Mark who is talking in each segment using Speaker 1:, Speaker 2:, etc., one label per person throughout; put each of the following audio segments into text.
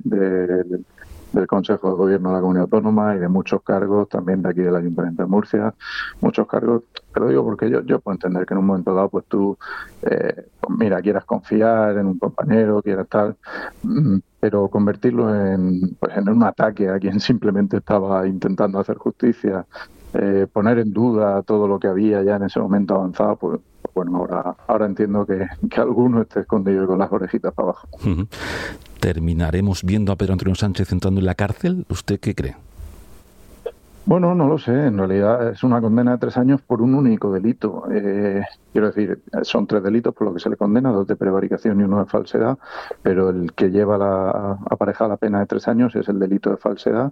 Speaker 1: del Consejo de Gobierno de la Comunidad Autónoma y de muchos cargos también de aquí del Ayuntamiento de Murcia, muchos cargos. Te lo digo porque yo puedo entender que en un momento dado pues tú, pues mira, quieras confiar en un compañero, quieras tal, pero convertirlo pues en un ataque a quien simplemente estaba intentando hacer justicia, poner en duda todo lo que había ya en ese momento avanzado, pues bueno, ahora entiendo que alguno esté escondido con las orejitas para abajo.
Speaker 2: ¿Terminaremos viendo a Pedro Antonio Sánchez entrando en la cárcel? ¿Usted qué cree?
Speaker 1: Bueno, no lo sé. En realidad es una condena de 3 años por un único delito. Quiero decir, son 3 delitos por los que se le condena, 2 de prevaricación y 1 de falsedad, pero el que lleva aparejada la pena de 3 años es el delito de falsedad.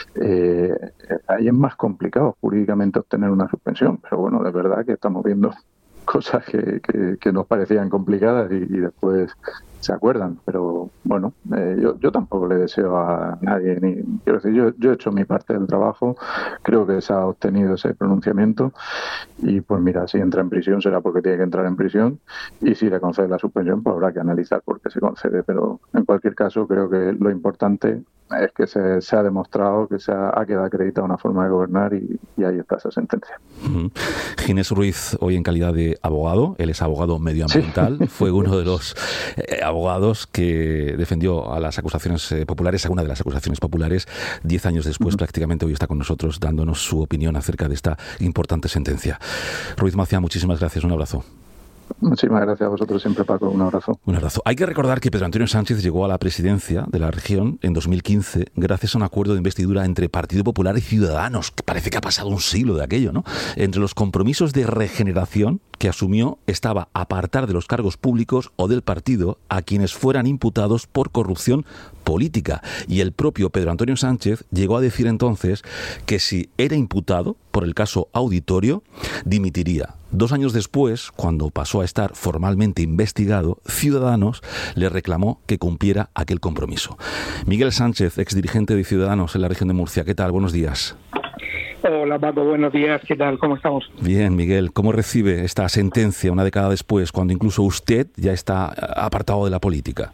Speaker 1: Ahí es más complicado jurídicamente obtener una suspensión, pero bueno, de verdad que estamos viendo cosas que nos parecían complicadas y después se acuerdan, pero bueno, yo tampoco le deseo a nadie, quiero decir, yo he hecho mi parte del trabajo, creo que se ha obtenido ese pronunciamiento y pues mira, si entra en prisión será porque tiene que entrar en prisión y si le concede la suspensión pues habrá que analizar por qué se concede, pero en cualquier caso creo que lo importante es que se ha demostrado que ha quedado acreditada una forma de gobernar y ahí está esa sentencia.
Speaker 2: Ginés Ruiz, hoy en calidad de abogado, él es abogado medioambiental, sí. Fue uno de los abogados que defendió a las acusaciones populares, a una de las acusaciones populares, 10 años después, prácticamente hoy está con nosotros dándonos su opinión acerca de esta importante sentencia. Ruiz Maciá, muchísimas gracias, un abrazo.
Speaker 1: Muchísimas gracias a vosotros siempre, Paco. Un abrazo.
Speaker 2: Un abrazo. Hay que recordar que Pedro Antonio Sánchez llegó a la presidencia de la región en 2015 gracias a un acuerdo de investidura entre Partido Popular y Ciudadanos, que parece que ha pasado un siglo de aquello, ¿no? Entre los compromisos de regeneración que asumió estaba apartar de los cargos públicos o del partido a quienes fueran imputados por corrupción política. Y el propio Pedro Antonio Sánchez llegó a decir entonces que si era imputado por el caso Auditorio, dimitiría. 2 años después, cuando pasó a estar formalmente investigado, Ciudadanos le reclamó que cumpliera aquel compromiso. Miguel Sánchez, exdirigente de Ciudadanos en la región de Murcia. ¿Qué tal? Buenos días.
Speaker 3: Hola, Paco. Buenos días. ¿Qué tal? ¿Cómo estamos?
Speaker 2: Bien, Miguel. ¿Cómo recibe esta sentencia una década después, cuando incluso usted ya está apartado de la política?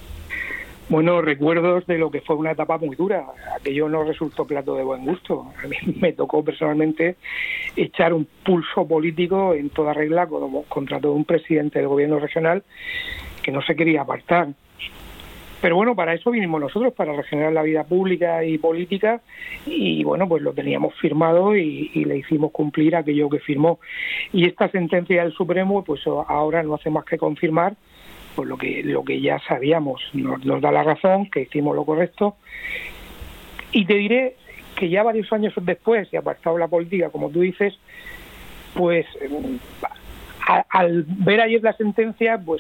Speaker 3: Bueno, recuerdos de lo que fue una etapa muy dura. Aquello no resultó plato de buen gusto. A mí me tocó personalmente echar un pulso político en toda regla contra todo un presidente del gobierno regional que no se quería apartar. Pero bueno, para eso vinimos nosotros, para regenerar la vida pública y política, y bueno, pues lo teníamos firmado y le hicimos cumplir aquello que firmó. Y esta sentencia del Supremo, pues ahora no hace más que confirmar pues lo que ya sabíamos. Nos da la razón, que hicimos lo correcto. Y te diré que ya varios años después, y apartado de la política, como tú dices, pues al ver ayer la sentencia, pues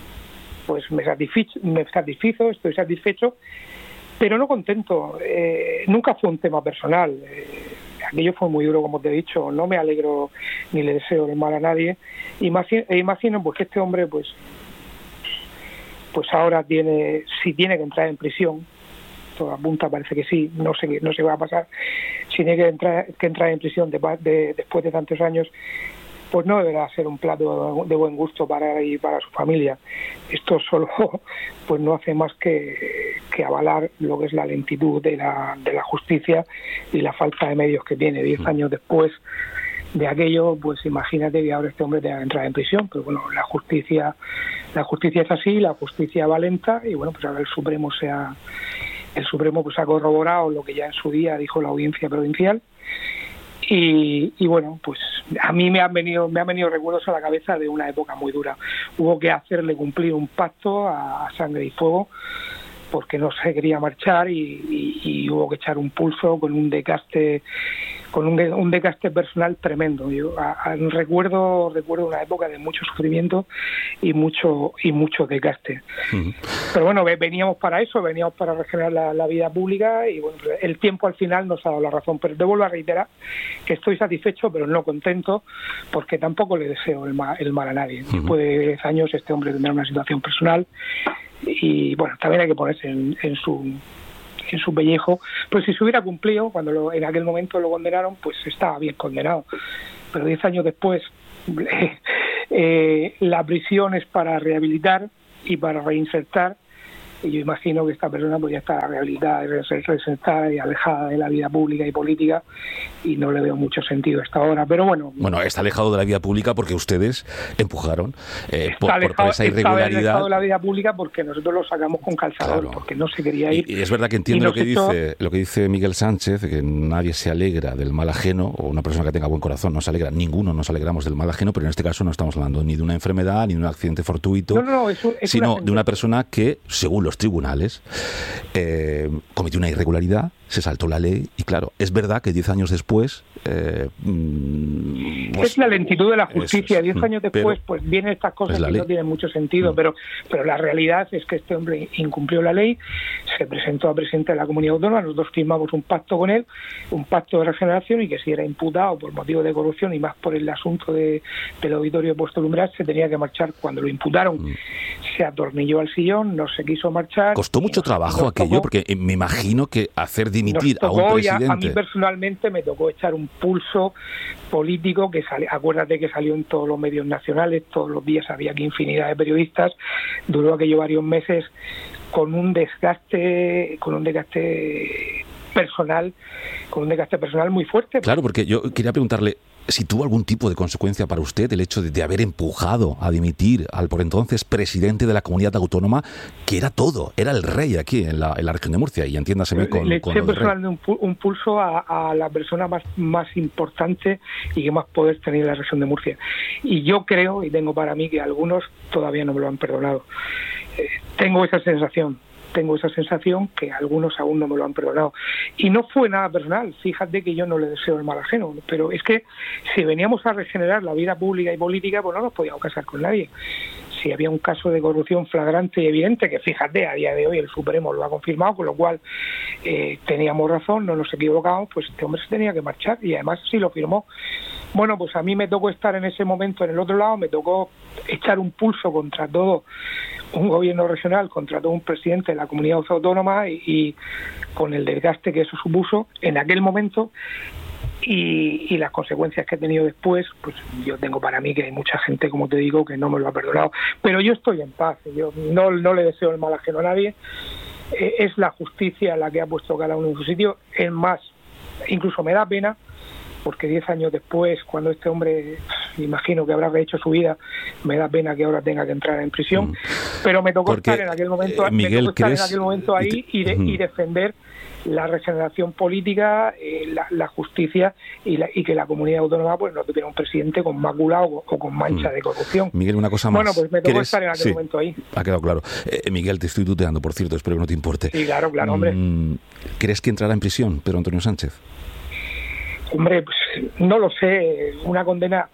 Speaker 3: me satisfizo, estoy satisfecho, pero no contento. Nunca fue un tema personal. Aquello fue muy duro, como te he dicho. No me alegro ni le deseo el mal a nadie. Imagino pues que este hombre pues ahora si tiene que entrar en prisión, todo apunta, parece que sí, no sé qué va a pasar, si tiene que entrar en prisión después de tantos años, pues no deberá ser un plato de buen gusto para él y para su familia. Esto solo pues no hace más que avalar lo que es la lentitud de la justicia y la falta de medios que tiene. 10 años después de aquello, pues imagínate que ahora este hombre tenga que entrar en prisión. Pero bueno, la justicia es así, la justicia va lenta, y bueno, pues ahora el Supremo pues ha corroborado lo que ya en su día dijo la audiencia provincial. Y bueno, pues a mí me han venido recuerdos a la cabeza de una época muy dura. Hubo que hacerle cumplir un pacto a sangre y fuego porque no se quería marchar, y hubo que echar un pulso con un desgaste personal tremendo. Yo recuerdo una época de mucho sufrimiento y mucho desgaste. Uh-huh. Pero bueno, veníamos para regenerar la vida pública, y bueno, el tiempo al final nos ha dado la razón. Pero te vuelvo a reiterar que estoy satisfecho, pero no contento, porque tampoco le deseo el mal a nadie. Uh-huh. Después de 10 años este hombre tendrá una situación personal, y bueno, también hay que ponerse en su pellejo. Pues si se hubiera cumplido cuando en aquel momento lo condenaron, pues estaba bien condenado. Pero 10 años después la prisión es para rehabilitar y para reinsertar, y yo imagino que esta persona pues ya está rehabilitada, resentada y alejada de la vida pública y política, y no le veo mucho sentido hasta ahora, pero bueno.
Speaker 2: Bueno, está alejado de la vida pública porque ustedes empujaron por esa irregularidad.
Speaker 3: Está alejado de la vida pública porque nosotros lo sacamos con calzador, claro, porque no se quería ir.
Speaker 2: Y es verdad que entiendo lo que dice Miguel Sánchez, que nadie se alegra del mal ajeno, o una persona que tenga buen corazón no se alegra, ninguno nos alegramos del mal ajeno, pero en este caso no estamos hablando ni de una enfermedad, ni de un accidente fortuito, sino de una persona que, según los tribunales, cometió una irregularidad, se saltó la ley, y claro, es verdad que 10 años después...
Speaker 3: es la lentitud de la justicia. 10 años después pues vienen estas cosas que no tienen mucho sentido, pero la realidad es que este hombre incumplió la ley, se presentó a presidente de la comunidad autónoma, nosotros firmamos un pacto con él, un pacto de regeneración, y que si era imputado por motivo de corrupción y más por el asunto del auditorio de Puerto Lumbreras, se tenía que marchar. Cuando lo imputaron se atornilló al sillón, no se quiso marchar.
Speaker 2: Costó mucho trabajo aquello, porque me imagino que hacer dimitir a un presidente...
Speaker 3: A mí personalmente me tocó echar un pulso político que acuérdate que salió en todos los medios nacionales, todos los días había aquí infinidad de periodistas, duró aquello varios meses con un desgaste personal muy fuerte.
Speaker 2: Claro, porque yo quería preguntarle si tuvo algún tipo de consecuencia para usted el hecho de haber empujado a dimitir al por entonces presidente de la comunidad autónoma, que era todo, era el rey aquí en la región de Murcia, y entiéndaseme con
Speaker 3: le eché personalmente un pulso a la persona más importante y que más poder tenía en la región de Murcia. Y yo creo, y tengo para mí, que algunos todavía no me lo han perdonado. Tengo esa sensación que algunos aún no me lo han perdonado. Y no fue nada personal, fíjate que yo no le deseo el mal ajeno, pero es que si veníamos a regenerar la vida pública y política, pues no nos podíamos casar con nadie. Si había un caso de corrupción flagrante y evidente, que fíjate, a día de hoy el Supremo lo ha confirmado, con lo cual teníamos razón, no nos equivocamos, pues este hombre se tenía que marchar, y además sí lo firmó. Bueno, pues a mí me tocó estar en ese momento en el otro lado, me tocó echar un pulso contra todo un gobierno regional, contra todo un presidente de la comunidad autónoma, y con el desgaste que eso supuso en aquel momento y las consecuencias que he tenido después, pues yo tengo para mí que hay mucha gente, como te digo, que no me lo ha perdonado. Pero yo estoy en paz, yo no le deseo el mal ajeno a nadie, es la justicia la que ha puesto cada uno en su sitio. Es más, incluso me da pena, porque 10 años después, cuando este hombre, imagino que habrá rehecho su vida, me da pena que ahora tenga que entrar en prisión, pero me tocó estar en aquel momento, ahí y defender la regeneración política, la justicia y que la comunidad autónoma pues no tuviera un presidente con mácula o con mancha de corrupción.
Speaker 2: Miguel, una cosa más.
Speaker 3: Bueno, pues me tocó estar en aquel momento ahí.
Speaker 2: Ha quedado claro. Miguel, te estoy tuteando, por cierto, espero que no te importe.
Speaker 3: Sí, claro, hombre.
Speaker 2: ¿Crees que entrará en prisión Pedro Antonio Sánchez?
Speaker 3: Hombre, pues no lo sé. Con una condena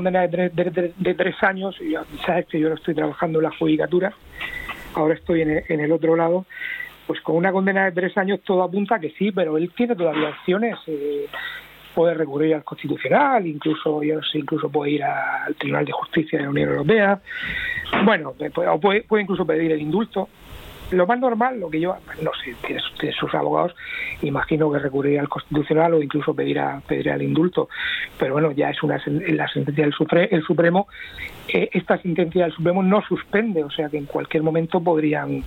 Speaker 3: de 3 años, ya sabes que yo no estoy trabajando en la judicatura, ahora estoy en el otro lado, pues con una condena de 3 años todo apunta que sí, pero él tiene todavía opciones. Puede recurrir al Constitucional, incluso puede ir al Tribunal de Justicia de la Unión Europea. Bueno, puede incluso pedir el indulto. Lo más normal, lo que yo no sé, tiene sus abogados, imagino que recurrirá al Constitucional o incluso pedirá el indulto, pero bueno, ya es la sentencia del Supremo. Esta sentencia del Supremo no suspende, o sea que en cualquier momento podrían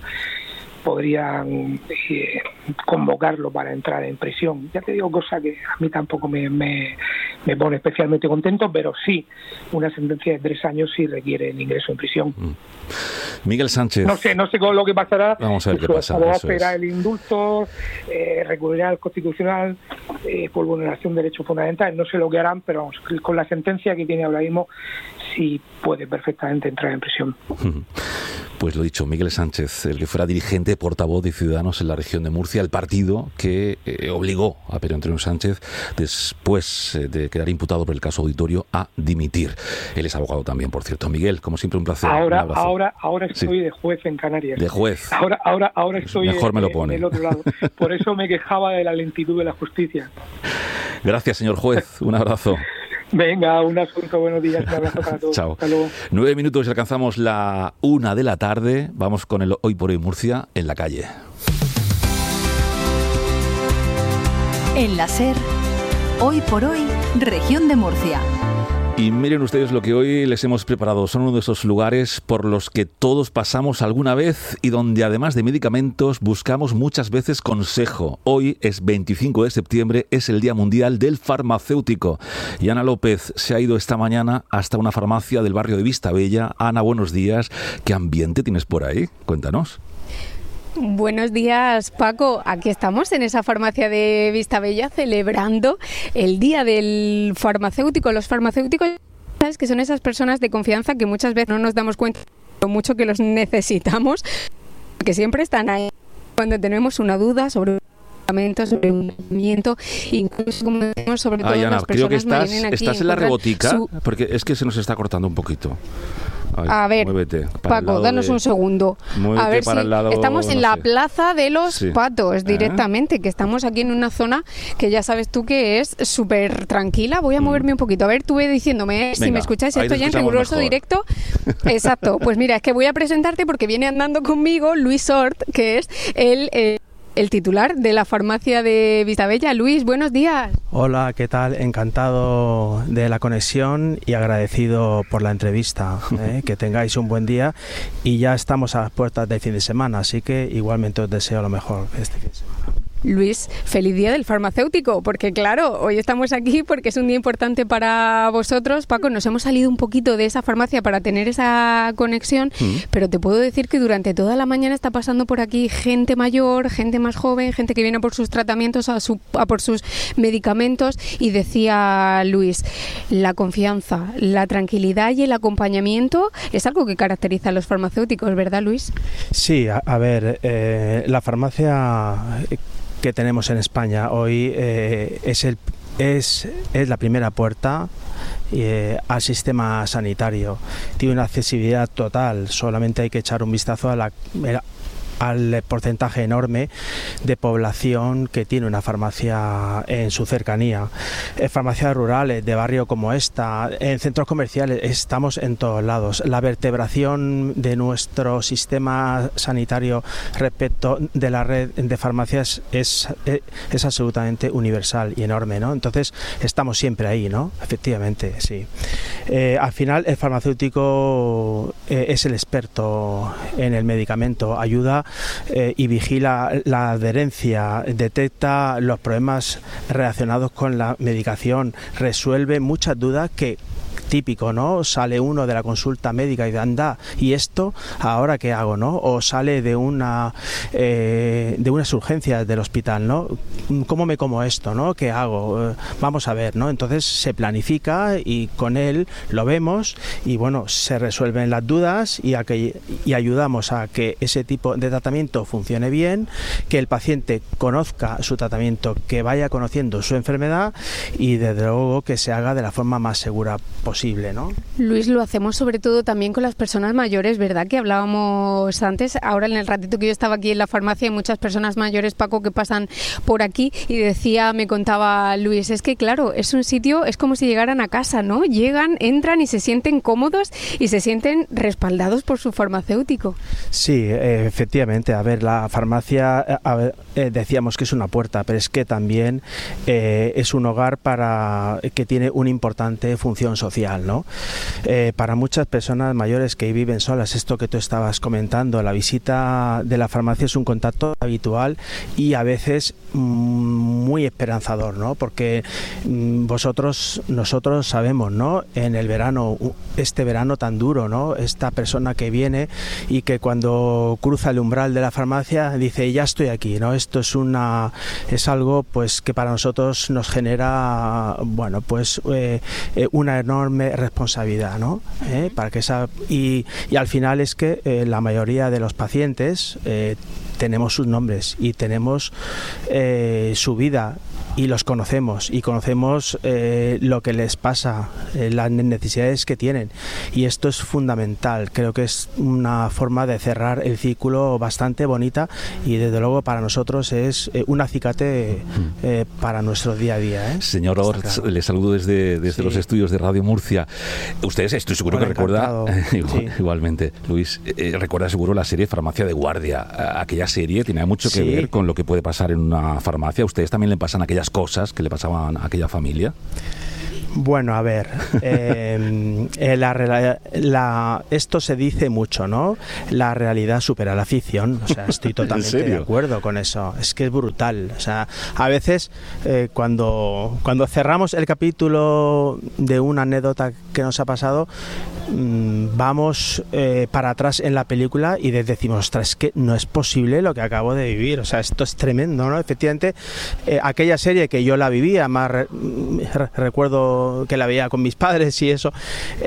Speaker 3: convocarlo para entrar en prisión. Ya te digo, cosa que a mí tampoco me pone especialmente contento, pero sí, una sentencia de 3 años sí requiere el ingreso en prisión.
Speaker 2: Miguel Sánchez.
Speaker 3: No sé con lo que pasará.
Speaker 2: Vamos a ver qué pasa.
Speaker 3: Esperar el indulto, recurrirá al Constitucional por vulneración de derechos fundamentales. No sé lo que harán, pero vamos, con la sentencia que tiene ahora mismo sí puede perfectamente entrar en prisión.
Speaker 2: Pues lo dicho, Miguel Sánchez, el que fuera dirigente, portavoz de Ciudadanos en la región de Murcia, el partido que obligó a Pedro Antonio Sánchez, después de quedar imputado por el caso auditorio, a dimitir. Él es abogado también, por cierto. Miguel, como siempre, un placer.
Speaker 3: Ahora estoy de juez en Canarias.
Speaker 2: De juez.
Speaker 3: Ahora estoy
Speaker 2: mejor me lo pone.
Speaker 3: en el otro lado. Por eso me quejaba de la lentitud de la justicia.
Speaker 2: Gracias, señor juez. Un abrazo.
Speaker 3: Venga, un asunto, buenos días, un abrazo para todos.
Speaker 2: Chao.
Speaker 3: Hasta luego.
Speaker 2: 9 minutos y alcanzamos la 1 de la tarde. Vamos con el Hoy por Hoy Murcia en la calle.
Speaker 4: En la SER, Hoy por Hoy, Región de Murcia.
Speaker 2: Y miren ustedes lo que hoy les hemos preparado. Son uno de esos lugares por los que todos pasamos alguna vez y donde además de medicamentos buscamos muchas veces consejo. Hoy es 25 de septiembre, es el Día Mundial del Farmacéutico. Y Ana López se ha ido esta mañana hasta una farmacia del barrio de Vistabella. Ana, buenos días. ¿Qué ambiente tienes por ahí? Cuéntanos.
Speaker 4: Buenos días, Paco. Aquí estamos en esa farmacia de Vistabella celebrando el Día del Farmacéutico. Los farmacéuticos, ¿sabes?, que son esas personas de confianza que muchas veces no nos damos cuenta de lo mucho que los necesitamos, que siempre están ahí cuando tenemos una duda sobre un medicamento, sobre un tratamiento, incluso como decimos, sobre todo
Speaker 2: Ana,
Speaker 4: las personas
Speaker 2: creo que
Speaker 4: que
Speaker 2: estás en la rebotica, porque es que se nos está cortando un poquito.
Speaker 4: A ver,
Speaker 2: muévete,
Speaker 4: Paco, danos un segundo. A ver si estamos en la plaza de los patos directamente, que estamos aquí en una zona que ya sabes tú que es súper tranquila. Voy a moverme un poquito. A ver, tú ve diciéndome si me escucháis. Esto ya en riguroso directo. Exacto. Pues mira, es que voy a presentarte porque viene andando conmigo Luis Sort, que es el titular de la farmacia de Vistabella. Luis, buenos días.
Speaker 5: Hola, ¿qué tal? Encantado de la conexión y agradecido por la entrevista. Que tengáis un buen día y ya estamos a las puertas del fin de semana, así que igualmente os deseo lo mejor este fin de semana.
Speaker 4: Luis, feliz día del farmacéutico, porque claro, hoy estamos aquí porque es un día importante para vosotros. Paco, nos hemos salido un poquito de esa farmacia para tener esa conexión, pero te puedo decir que durante toda la mañana está pasando por aquí gente mayor, gente más joven, gente que viene por sus tratamientos, a por sus medicamentos, y decía Luis, la confianza, la tranquilidad y el acompañamiento es algo que caracteriza a los farmacéuticos, ¿verdad, Luis?
Speaker 5: Sí, a ver, la farmacia que tenemos en España hoy es la primera puerta al sistema sanitario. Tiene una accesibilidad total, solamente hay que echar un vistazo al porcentaje enorme de población que tiene una farmacia en su cercanía. En farmacias rurales, de barrio como esta, en centros comerciales, estamos en todos lados. La vertebración de nuestro sistema sanitario respecto de la red de farmacias es absolutamente universal y enorme, ¿no? Entonces, estamos siempre ahí, ¿no? Efectivamente, sí. Al final, el farmacéutico es el experto en el medicamento, ayuda y vigila la adherencia, detecta los problemas relacionados con la medicación, resuelve muchas dudas que típico, ¿no? Sale uno de la consulta médica y anda, ¿y esto ahora qué hago, no? O sale de unas urgencias del hospital, ¿no? ¿Cómo me como esto, no? ¿Qué hago? Vamos a ver, ¿no? Entonces se planifica y con él lo vemos y bueno, se resuelven las dudas y ayudamos a que ese tipo de tratamiento funcione bien, que el paciente conozca su tratamiento, que vaya conociendo su enfermedad y desde luego que se haga de la forma más segura posible, ¿no?
Speaker 4: Luis, lo hacemos sobre todo también con las personas mayores, ¿verdad? Que hablábamos antes, ahora en el ratito que yo estaba aquí en la farmacia hay muchas personas mayores, Paco, que pasan por aquí y me contaba Luis, es que claro, es un sitio, es como si llegaran a casa, ¿no? Llegan, entran y se sienten cómodos y se sienten respaldados por su farmacéutico.
Speaker 5: Sí, efectivamente, a ver, la farmacia, decíamos que es una puerta, pero es que también es un hogar que tiene una importante función social, ¿no? Para muchas personas mayores que viven solas, esto que tú estabas comentando, la visita de la farmacia es un contacto habitual y a veces muy esperanzador, ¿no? Porque nosotros sabemos, ¿no? En el verano, este verano tan duro, ¿no? Esta persona que viene y que cuando cruza el umbral de la farmacia dice, ya estoy aquí, ¿no? Esto es algo pues que para nosotros nos genera, bueno, pues una enorme responsabilidad, ¿no? Para que y al final es que la mayoría de los pacientes tenemos sus nombres y tenemos su vida y los conocemos y conocemos lo que les pasa, las necesidades que tienen, y esto es fundamental. Creo que es una forma de cerrar el círculo bastante bonita y desde luego para nosotros es un acicate para nuestro día a día.
Speaker 2: Señor Orts, claro. Le saludo desde los estudios de Radio Murcia. Ustedes estoy seguro que recuerda igualmente, Luis, recuerda seguro la serie Farmacia de Guardia. Aquella serie tiene mucho que ver con lo que puede pasar en una farmacia. ¿Ustedes también le pasan aquellas cosas que le pasaban a aquella familia?
Speaker 5: Bueno, a ver, esto se dice mucho, ¿no? La realidad supera la ficción. O sea, estoy totalmente de acuerdo con eso. Es que es brutal. O sea, a veces cuando cerramos el capítulo de una anécdota que nos ha pasado, vamos para atrás en la película y decimos, ostras, es que no es posible lo que acabo de vivir. O sea, esto es tremendo, ¿no? Efectivamente, aquella serie que yo la vivía, más recuerdo que la veía con mis padres y eso,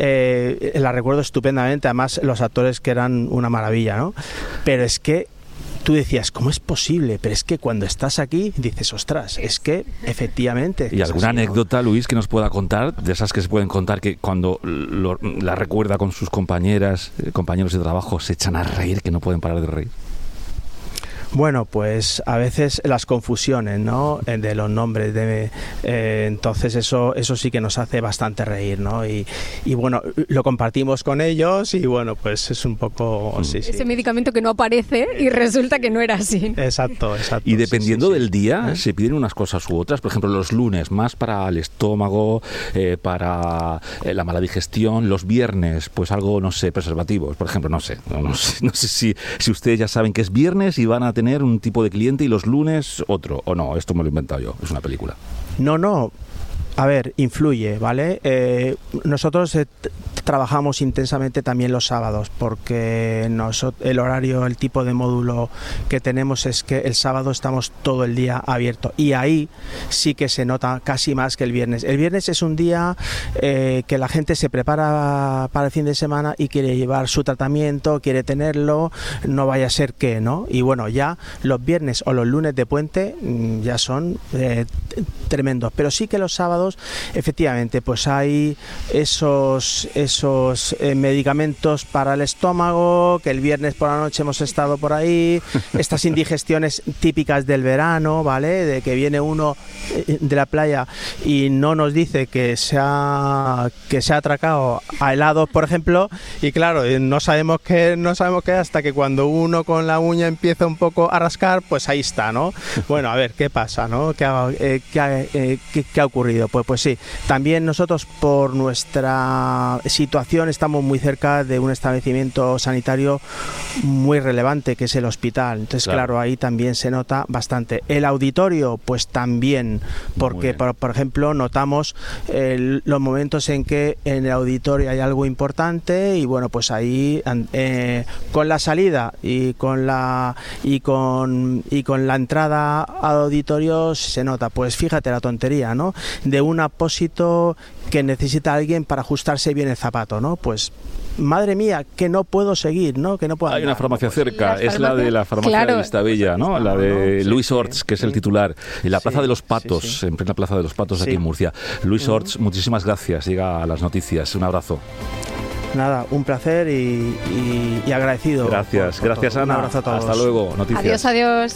Speaker 5: la recuerdo estupendamente. Además, los actores que eran una maravilla, ¿no? Pero es que tú decías, ¿cómo es posible? Pero es que cuando estás aquí dices, ostras, es que efectivamente...
Speaker 2: ¿Y alguna anécdota, Luis, que nos pueda contar, de esas que se pueden contar, que cuando la recuerda con sus compañeros de trabajo se echan a reír, que no pueden parar de reír?
Speaker 5: Bueno, pues a veces las confusiones, ¿no?, de los nombres, entonces eso sí que nos hace bastante reír, ¿no? Y bueno, lo compartimos con ellos y bueno, pues es un poco... Sí.
Speaker 4: Ese medicamento que no aparece y resulta que no era así.
Speaker 5: Exacto.
Speaker 2: Y dependiendo del día, se piden unas cosas u otras. Por ejemplo, los lunes, más para el estómago, para la mala digestión. Los viernes, pues algo, no sé, preservativos, por ejemplo, no sé si ustedes ya saben que es viernes y van a tener un tipo de cliente y los lunes otro, o no, esto me lo he inventado yo, es una película.
Speaker 5: No, a ver, influye, ¿vale? Nosotros trabajamos intensamente también los sábados, porque el horario, el tipo de módulo que tenemos es que el sábado estamos todo el día abierto, y ahí sí que se nota casi más que el viernes. El viernes es un día que la gente se prepara para el fin de semana y quiere llevar su tratamiento, quiere tenerlo, no vaya a ser que, ¿no? Y bueno, ya los viernes o los lunes de puente ya son tremendos, pero sí que los sábados efectivamente pues hay esos medicamentos para el estómago, que el viernes por la noche hemos estado por ahí, estas indigestiones típicas del verano, ¿vale? De que viene uno de la playa y no nos dice que se ha atracado a helados, por ejemplo, y claro, no sabemos qué hasta que cuando uno con la uña empieza un poco a rascar, pues ahí está, ¿no? Bueno, a ver, ¿qué pasa, no? ¿Qué ha ocurrido? Pues sí, también nosotros por nuestra situación estamos muy cerca de un establecimiento sanitario muy relevante, que es el hospital. Entonces, claro, ahí también se nota bastante. El auditorio, pues también, porque por ejemplo notamos los momentos en que en el auditorio hay algo importante y bueno, pues ahí con la salida y con la entrada al auditorio se nota, pues fíjate la tontería, ¿no? De un apósito que necesita alguien para ajustarse bien el zapato, ¿no? Pues madre mía, que no puedo seguir, ¿no? Que no puedo.
Speaker 2: Hay una farmacia cerca, es la de la farmacia de Vistabella, ¿no? La de Luis Orts, que es el titular, en la Plaza de los Patos, en plena Plaza de los Patos aquí en Murcia. Luis Orts, muchísimas gracias. Llega a las noticias. Un abrazo.
Speaker 5: Nada, un placer y agradecido.
Speaker 2: Gracias, gracias Ana.
Speaker 5: Un abrazo a todos.
Speaker 2: Hasta luego. Noticias.
Speaker 4: Adiós.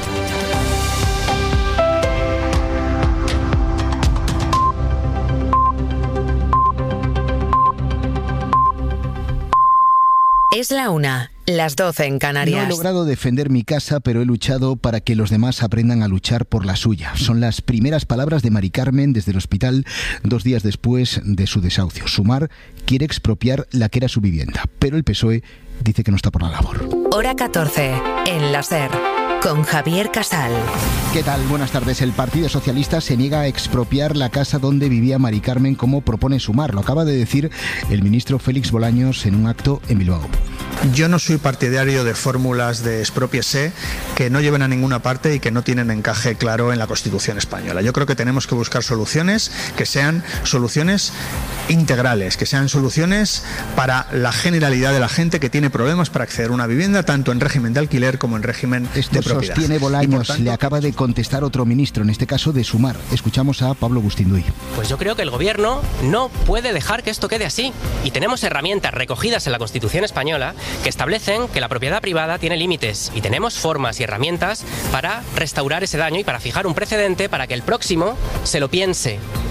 Speaker 6: Es la 1, las 12 en Canarias.
Speaker 7: No he logrado defender mi casa, pero he luchado para que los demás aprendan a luchar por la suya. Son las primeras palabras de Mari Carmen desde el hospital 2 días después de su desahucio. Sumar quiere expropiar la que era su vivienda, pero el PSOE dice que no está por la labor.
Speaker 6: Hora 14, en la SER, con Javier Casal.
Speaker 7: ¿Qué tal? Buenas tardes. El Partido Socialista se niega a expropiar la casa donde vivía Mari Carmen, como propone Sumar. Lo acaba de decir el ministro Félix Bolaños en un acto en Bilbao.
Speaker 8: Yo no soy partidario de fórmulas de exprópiese que no lleven a ninguna parte y que no tienen encaje claro en la Constitución española. Yo creo que tenemos que buscar soluciones que sean soluciones integrales, que sean soluciones para la generalidad de la gente que tiene problemas para acceder a una vivienda, tanto en régimen de alquiler como en régimen de propiedad.
Speaker 7: Sostiene Bolaños, le acaba de contestar otro ministro, en este caso de Sumar. Escuchamos a Pablo Bustinduy.
Speaker 9: Pues yo creo que el gobierno no puede dejar que esto quede así. Y tenemos herramientas recogidas en la Constitución española que establecen que la propiedad privada tiene límites. Y tenemos formas y herramientas para restaurar ese daño y para fijar un precedente para que el próximo se lo piense.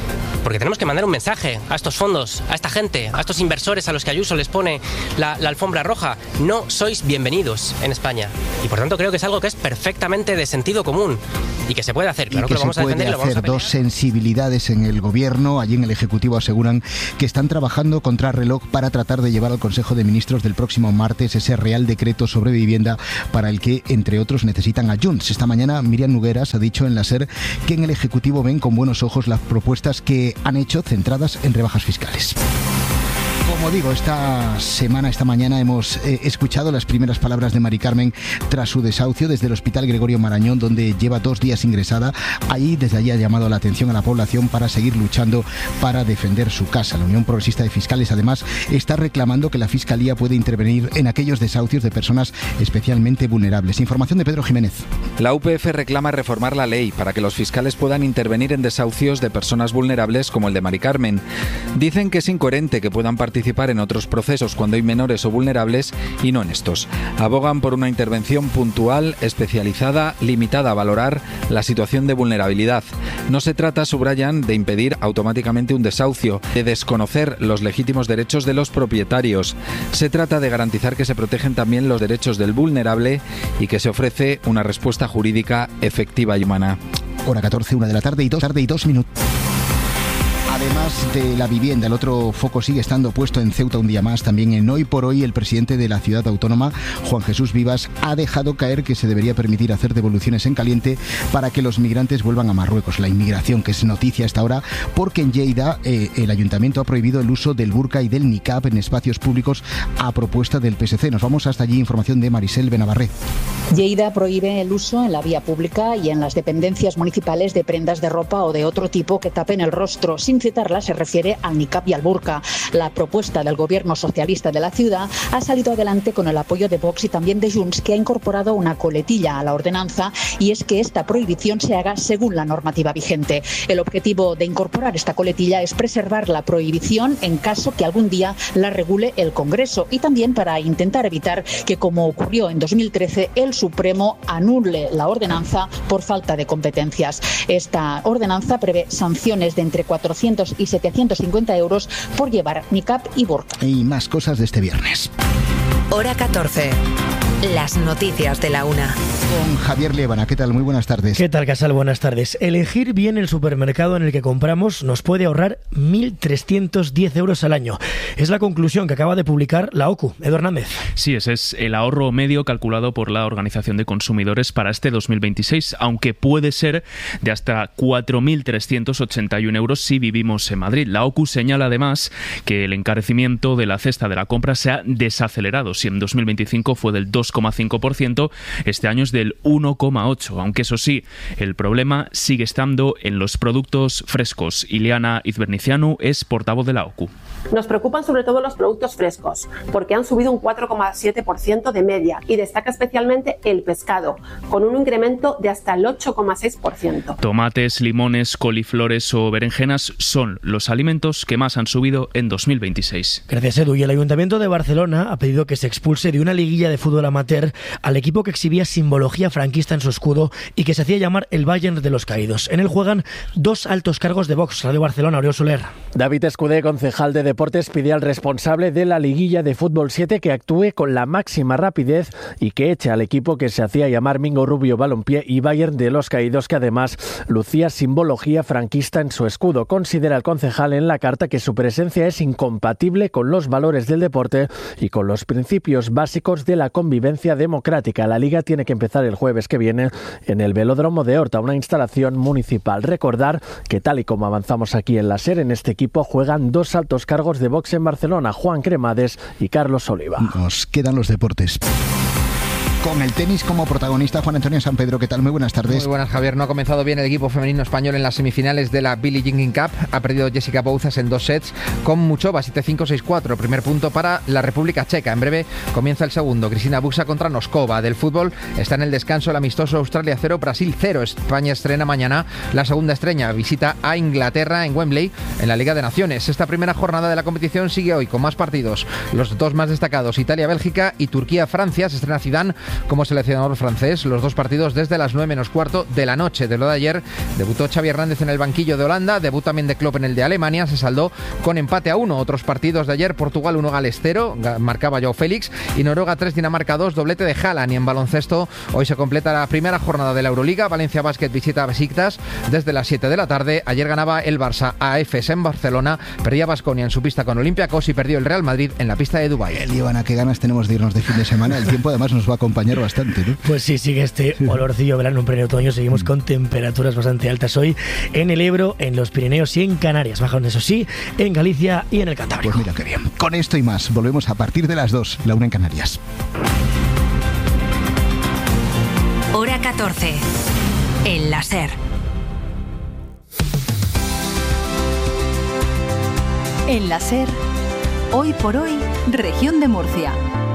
Speaker 9: porque tenemos que mandar un mensaje a estos fondos, a esta gente, a estos inversores a los que Ayuso les pone la alfombra roja. No sois bienvenidos en España. Y por tanto creo que es algo que es perfectamente de sentido común y que se puede hacer. Claro que lo vamos a defender y lo vamos a pelear.
Speaker 7: Dos sensibilidades en el Gobierno. Allí en el Ejecutivo aseguran que están trabajando contra reloj para tratar de llevar al Consejo de Ministros del próximo martes ese Real Decreto sobre vivienda para el que, entre otros, necesitan a Junts. Esta mañana Míriam Nogueras ha dicho en la SER que en el Ejecutivo ven con buenos ojos las propuestas que han hecho centradas en rebajas fiscales. Como digo, esta mañana hemos escuchado las primeras palabras de Mari Carmen tras su desahucio desde el Hospital Gregorio Marañón, donde lleva 2 días ingresada. Desde allí ha llamado la atención a la población para seguir luchando para defender su casa. La Unión Progresista de Fiscales, además, está reclamando que la Fiscalía puede intervenir en aquellos desahucios de personas especialmente vulnerables. Información de Pedro Jiménez.
Speaker 10: La UPF reclama reformar la ley para que los fiscales puedan intervenir en desahucios de personas vulnerables como el de Mari Carmen. Dicen que es incoherente que puedan participar en otros procesos cuando hay menores o vulnerables y no en estos. Abogan por una intervención puntual, especializada, limitada a valorar la situación de vulnerabilidad. No se trata, subrayan, de impedir automáticamente un desahucio, de desconocer los legítimos derechos de los propietarios. Se trata de garantizar que se protegen también los derechos del vulnerable y que se ofrece una respuesta jurídica efectiva y humana.
Speaker 7: Hora 14, 1 de la tarde y 2 minutos. Además de la vivienda, el otro foco sigue estando puesto en Ceuta un día más. También en Hoy por Hoy, el presidente de la ciudad autónoma, Juan Jesús Vivas, ha dejado caer que se debería permitir hacer devoluciones en caliente para que los migrantes vuelvan a Marruecos. La inmigración, que es noticia hasta ahora, porque en Lleida el ayuntamiento ha prohibido el uso del burka y del niqab en espacios públicos a propuesta del PSC. Nos vamos hasta allí, información de Marisel Benavarré.
Speaker 11: Lleida prohíbe el uso en la vía pública y en las dependencias municipales de prendas de ropa o de otro tipo que tapen el rostro. Sin citarla, se refiere al niqab y al burka. La propuesta del gobierno socialista de la ciudad ha salido adelante con el apoyo de Vox y también de Junts, que ha incorporado una coletilla a la ordenanza, y es que esta prohibición se haga según la normativa vigente. El objetivo de incorporar esta coletilla es preservar la prohibición en caso que algún día la regule el Congreso, y también para intentar evitar que, como ocurrió en 2013, el Supremo anule la ordenanza por falta de competencias. Esta ordenanza prevé sanciones de entre 400 y 750 euros por llevar niqab y burka.
Speaker 7: Y más cosas de este viernes.
Speaker 6: Hora 14. Las noticias de la una.
Speaker 7: Con Javier Liébana. ¿Qué tal? Muy buenas tardes.
Speaker 12: ¿Qué tal, Casal? Buenas tardes. Elegir bien el supermercado en el que compramos nos puede ahorrar 1.310 euros al año. Es la conclusión que acaba de publicar la OCU. Eduardo Hernández.
Speaker 13: Sí, ese es el ahorro medio calculado por la Organización de Consumidores para este 2026, aunque puede ser de hasta 4.381 euros si vivimos en Madrid. La OCU señala además que el encarecimiento de la cesta de la compra se ha desacelerado. Si en 2025 fue del 2,5%, este año es del 1,8%, aunque eso sí, el problema sigue estando en los productos frescos. Ileana Izbernicianu es portavoz de la OCU.
Speaker 14: Nos preocupan sobre todo los productos frescos, porque han subido un 4,7% de media, y destaca especialmente el pescado, con un incremento de hasta el 8,6%.
Speaker 13: Tomates, limones, coliflores o berenjenas son los alimentos que más han subido en 2026.
Speaker 12: Gracias, Edu. Y el Ayuntamiento de Barcelona ha pedido que se expulse de una liguilla de fútbol amateur al equipo que exhibía simbología franquista en su escudo y que se hacía llamar el Bayern de los Caídos. En él juegan 2 altos cargos de Vox. Radio Barcelona, Oriol Soler.
Speaker 15: David Escudé, concejal de Deportes, pide al responsable de la liguilla de fútbol 7 que actúe con la máxima rapidez y que eche al equipo que se hacía llamar Mingo Rubio Balompié y Bayern de los Caídos, que además lucía simbología franquista en su escudo. Considera el concejal en la carta que su presencia es incompatible con los valores del deporte y con los principios básicos de la convivencia democrática. La liga tiene que empezar el jueves que viene en el Velódromo de Horta, una instalación municipal. Recordar que, tal y como avanzamos aquí en la SER, en este equipo juegan 2 altos cargos de Vox en Barcelona, Juan Cremades y Carlos Oliva.
Speaker 7: Nos quedan los deportes. Con el tenis como protagonista, Juan Antonio Sampedro. ¿Qué tal? Muy buenas tardes.
Speaker 16: Muy buenas, Javier. No ha comenzado bien el equipo femenino español en las semifinales de la Billie Jean King Cup. Ha perdido Jessica Bouzas en 2 sets con Muchova, 7-5, 6-4. Primer punto para la República Checa. En breve comienza el segundo. Cristina Buxa contra Noskova. Del fútbol está en el descanso el amistoso Australia 0, Brasil 0. España estrena mañana la segunda estrella. Visita a Inglaterra en Wembley en la Liga de Naciones. Esta primera jornada de la competición sigue hoy con más partidos. Los 2 más destacados, Italia-Bélgica y Turquía-Francia. Se estrena Zidane como seleccionador francés. Los dos partidos desde las 9:15 de la noche. De lo de ayer, debutó Xavi Hernández en el banquillo de Holanda, debut también de Klopp en el de Alemania, se saldó con empate a 1. Otros partidos de ayer: Portugal 1, Gales 0, marcaba Joao Félix, y Noruega 3, Dinamarca 2, doblete de Haaland. Y en baloncesto, hoy se completa la primera jornada de la Euroliga. Valencia Basket visita a Besiktas desde las 7 de la tarde. Ayer ganaba el Barça a Efes en Barcelona, perdía Baskonia en su pista con Olympiacos y perdió el Real Madrid en la pista de Dubái.
Speaker 7: Ivana, qué ganas tenemos de irnos de fin de semana. El tiempo además nos va a acompañar bastante, ¿no?
Speaker 12: Pues sí, sigue este olorcillo verano en pleno otoño. Seguimos con temperaturas bastante altas hoy en el Ebro, en los Pirineos y en Canarias. Bajan, eso sí, en Galicia y en el Cantábrico.
Speaker 7: Pues mira qué bien. Con esto y más, volvemos a partir de las 2, la 1 en Canarias.
Speaker 6: Hora 14. En la SER.
Speaker 17: En la SER, hoy por hoy, Región de Murcia.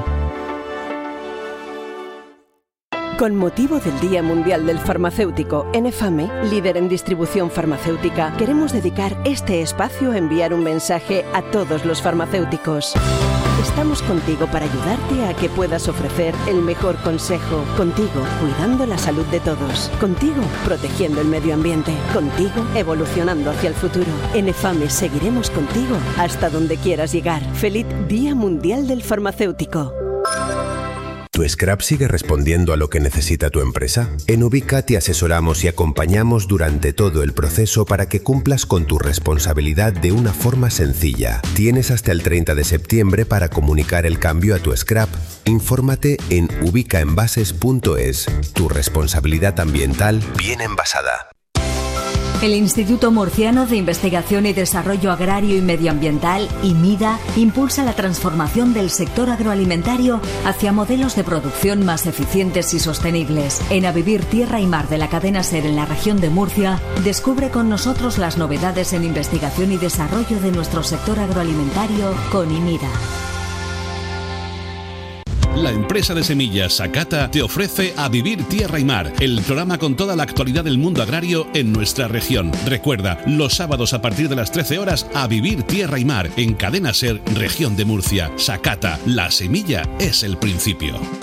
Speaker 18: Con motivo del Día Mundial del Farmacéutico, en EFAME, líder en distribución farmacéutica, queremos dedicar este espacio a enviar un mensaje a todos los farmacéuticos. Estamos contigo para ayudarte a que puedas ofrecer el mejor consejo. Contigo, cuidando la salud de todos. Contigo, protegiendo el medio ambiente. Contigo, evolucionando hacia el futuro. En EFAME seguiremos contigo hasta donde quieras llegar. ¡Feliz Día Mundial del Farmacéutico!
Speaker 19: ¿Tu scrap sigue respondiendo a lo que necesita tu empresa? En Ubica te asesoramos y acompañamos durante todo el proceso para que cumplas con tu responsabilidad de una forma sencilla. Tienes hasta el 30 de septiembre para comunicar el cambio a tu scrap. Infórmate en ubicaenvases.es. Tu responsabilidad ambiental bien envasada.
Speaker 17: El Instituto Murciano de Investigación y Desarrollo Agrario y Medioambiental, IMIDA, impulsa la transformación del sector agroalimentario hacia modelos de producción más eficientes y sostenibles. En A Vivir Tierra y Mar de la cadena SER en la región de Murcia, descubre con nosotros las novedades en investigación y desarrollo de nuestro sector agroalimentario con IMIDA.
Speaker 20: La empresa de semillas Sakata te ofrece A Vivir Tierra y Mar, el programa con toda la actualidad del mundo agrario en nuestra región. Recuerda, los sábados a partir de las 13 horas, A Vivir Tierra y Mar, en Cadena SER, región de Murcia. Sakata, la semilla es el principio.